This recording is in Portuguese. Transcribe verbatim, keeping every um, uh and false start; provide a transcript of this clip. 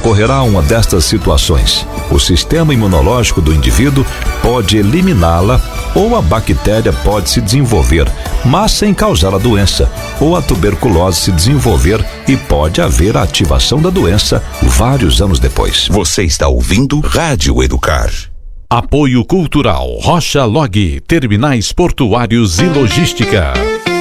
ocorrerá uma destas situações. O sistema imunológico do indivíduo pode eliminá-la ou a bactéria pode se desenvolver, mas sem causar a doença, ou a tuberculose se desenvolver e pode haver a ativação da doença vários anos depois. Você está ouvindo Rádio Educar. Apoio Cultural Rocha Log, Terminais Portuários e Logística.